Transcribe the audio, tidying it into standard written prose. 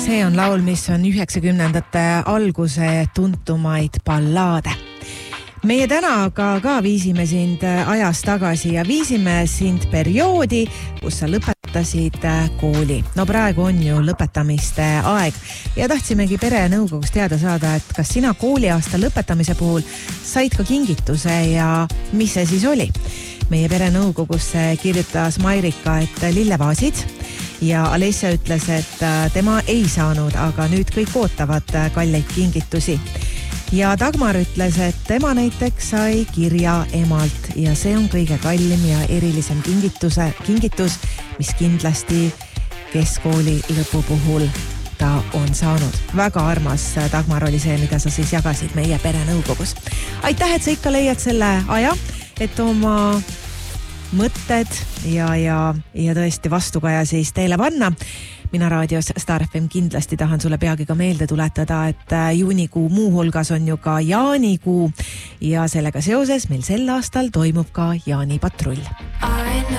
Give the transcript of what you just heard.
See on laul, mis on 90ndate alguse tuntumaid ballaade. Meie täna ka viisime sind ajas tagasi ja viisime sind perioodi, kus sa lõpetasid kooli. No praegu on ju lõpetamiste aeg ja tahtsimegi perenõukogust teada saada, et kas sina kooliaasta lõpetamise puhul said ka kingituse ja mis see siis oli? Meie perenõukogusse kirjutas Mairika, et lillevaasid ja Alessia ütles, et tema ei saanud, aga nüüd kõik ootavad kalleid kingitusi. Ja Dagmar ütles, et tema näiteks sai kirja emalt ja see on kõige kallim ja erilisem kingitus, mis kindlasti keskkooli lõpu puhul ta on saanud. Väga armas, Dagmar, oli see, mida sa siis jagasid meie perenõukogus. Aitäh, et sa ikka leiad selle aja, et oma mõtted ja tõesti vastukaja siis teile panna. Mina raadios Star FM kindlasti tahan sulle peagi ka meelde tuletada, et juunikuu muu hulgas on ju ka jaanikuu ja sellega seoses meil sel aastal toimub ka jaanipatrull.